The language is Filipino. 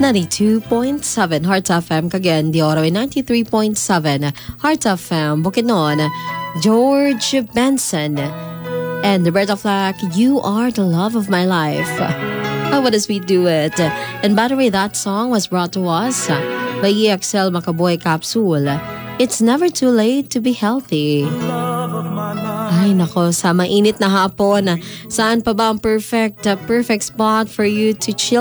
92.7 Hearts FM, Cagayan de Oro, 93.7 Hearts FM, Bukidnon, George Benson, and Roberta Flack, You Are the Love of My Life. Oh, what a sweet duet. And by the way, that song was brought to us by EXL Makaboy Capsule. It's never too late to be healthy. Ay nako, sa mainit na hapon, saan pa ba ang perfect spot for you to chill